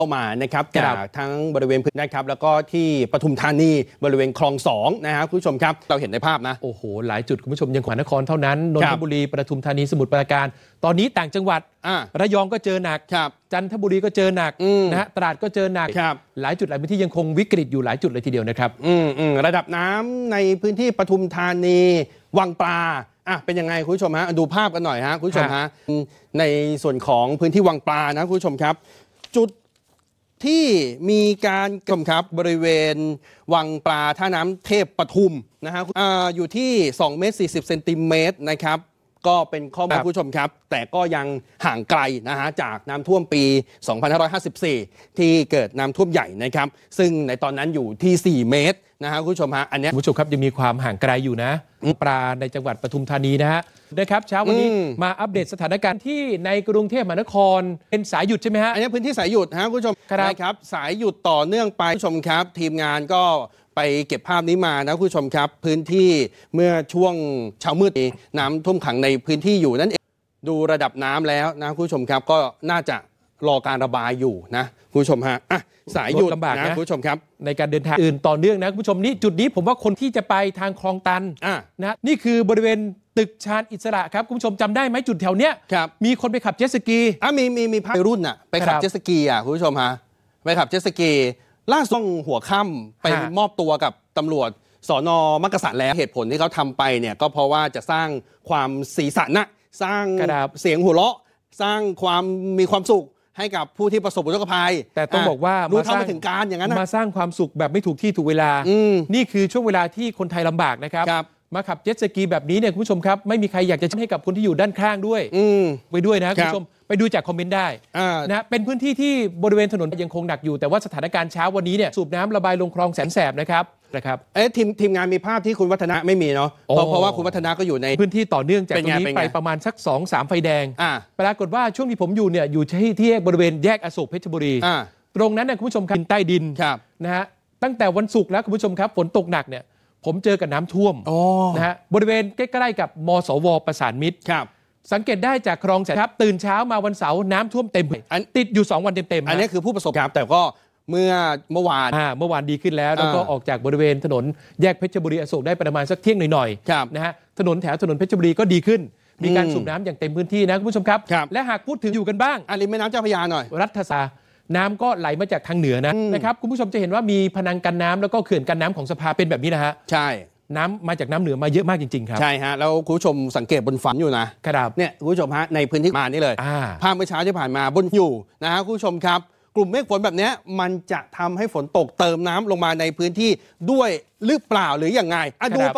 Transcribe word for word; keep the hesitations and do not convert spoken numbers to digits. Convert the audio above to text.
เข้ามานะครับจากทั้งบริเวณพื้นนะครับแล้วก็ที่ปทุมธานีบริเวณคลองสองนะฮะคุณผู้ชมครับเราเห็นในภาพนะโอ้โหหลายจุดคุณผู้ชมยังขวานครเท่านั้นนนทบุรีปทุมธานีสมุทรปราการตอนนี้ต่างจังหวัดระยองก็เจอหนักจันทบุรีก็เจอหนักนะฮะตราดก็เจอหนักหลายจุดหลายพื้นที่ยังคงวิกฤตอยู่หลายจุดเลยทีเดียวนะครับระดับน้ำในพื้นที่ปทุมธานีวังปลาอ่ะเป็นยังไงคุณผู้ชมฮะดูภาพกันหน่อยฮะคุณผู้ชมฮะในส่วนของพื้นที่วังปลานะคุณผู้ชมครับจุดที่มีการกำครับบริเวณวังปลาท่าน้ำเทพปทุมนะฮะอ่าอยู่ที่สองเมตรสี่สิบเซนติเมตรนะครับก็เป็นข้อมูลผู้ชมครับแต่ก็ยังห่างไกลนะฮะจากน้ำท่วมปีสองพันห้าร้อยห้าสิบสี่ที่เกิดน้ำท่วมใหญ่นะครับซึ่งในตอนนั้นอยู่ที่สี่เมตรนะฮะคุณผู้ชมฮะอันนี้ผู้ชมครับยังมีความห่างไกลอยู่นะปลาในจังหวัดปทุมธานีนะฮะนะครับเช้าวันนี้มาอัปเดตสถานการณ์ที่ในกรุงเทพมหานครเป็นสายหยุดใช่ไหมฮะอันนี้พื้นที่สายหยุดฮะคุณผู้ชมครับสายหยุดต่อเนื่องไปคุณผู้ชมครับทีมงานก็ไปเก็บภาพนี้มานะคุณผู้ชมครับพื้นที่เมื่อช่วงเช้ามืดน้ำท่วมขังในพื้นที่อยู่นั่นเองดูระดับน้ำแล้วนะคุณผู้ชมครับก็น่าจะรอการระบายอยู่นะคุณผู้ชมฮะอ่ะสายหยุดนะคุณผู้ชมครับในการเดินทางอื่นต่อเนื่องนะคุณผู้ชมนี่จุดนี้ผมว่าคนที่จะไปทางคลองตันนะนี่คือบริเวณตึกชาญอิสระครับคุณผู้ชมจำได้ไหมจุดแถวเนี้ยมีคนไปขับเจ็ตสกีอ่ะมีมีมีภาพรุ่นอ่ะไปขับเจ็ตสกีอ่ะคุณผู้ชมฮะไปขับเจ็ตสกีล่าสุดหัวค่ำไปมอบตัวกับตำรวจสน.มักกะสันแล้วเหตุผลที่เขาทำไปเนี่ยก็เพราะว่าจะสร้างความสีสันนะสร้างเสียงหัวเราะสร้างความมีความสุขให้กับผู้ที่ประสบอุทกภัยแต่ต้องบอกว่ารู้เท่าไม่ถึงการอย่างนั้นมาสร้างความสุขแบบไม่ถูกที่ถูกเวลานี่คือช่วงเวลาที่คนไทยลำบากนะครับมาขับเจ็ตสกีแบบนี้เนี่ยคุณผู้ชมครับไม่มีใครอยากจะให้กับคนที่อยู่ด้านข้างด้วยไปด้วยนะคุณผู้ชมไปดูจากคอมเมนต์ได้นะเป็นพื้นที่ที่บริเวณถนนยังคงหนักอยู่แต่ว่าสถานการณ์เช้าวันนี้เนี่ยสูบน้ำระบายลงคลองแสนแสบนะครับนะครับเอ๊ะทีมทีมงานมีภาพที่คุณวัฒนะไม่มีเนาะเพราะเพราะว่าคุณวัฒนะก็อยู่ในพื้นที่ต่อเนื่องจากตรงนี้ไปประมาณสัก สองสาม ไฟแดงปรากฏว่าช่วงที่ผมอยู่เนี่ยอยู่ที่ที่บริเวณแยกอโศกเพชรบุรีตรงนั้นเนี่ยคุณผู้ชมครับดินใต้ดินนะฮะตั้งแต่วันศุกร์แล้วคุณผู้ชมครับฝนตกหนักเนี่ยผมเจอกับน้ำท่วมนะฮะบริเวณใกล้ๆกับมสวประสานมิตรสังเกตได้จากคลองแสนครับตื่นเช้ามาวันเสาร์น้ำท่วมเต็มติดอยู่สองวันเต็มๆอันนี้คือผู้ประสบแต่ก็เมื่อเมื่อวานเมื่อวานดีขึ้นแล้วแล้วก็ออกจากบริเวณถนนแยกเพชรบุรีอโศกได้ประมาณสักเที่ยงหน่อยๆนะฮะถนนแถวถนนเพชรบุรีก็ดีขึ้นมีการสูบน้ำอย่างเต็มพื้นที่นะคุณผู้ชมครับและหากพูดถึงอยู่กันบ้างริมแม่น้ำเจ้าพระยาหน่อยรัฐศาน้ำก็ไหลมาจากทางเหนือนะนะครับคุณผู้ชมจะเห็นว่ามีพนังกันน้ำแล้วก็เขื่อนกันน้ำของสภาเป็นแบบนี้นะฮะใช่น้ำมาจากน้ำเหนือมาเยอะมากจริงๆครับใช่ฮะแล้วคุณผู้ชมสังเกตบนฝันอยู่นะครับเนี่ยคุณผู้ชมฮะในพื้นที่มานี่เลยภาพเมื่อเช้าที่ผ่านมาบนอยู่นะฮะคุณผู้ชมครับกลุ่มเมฆฝนแบบนี้มันจะทำให้ฝนตกเติมน้ำลงมาในพื้นที่ด้วยหรือเปล่าหรือยังไงอ่ะดู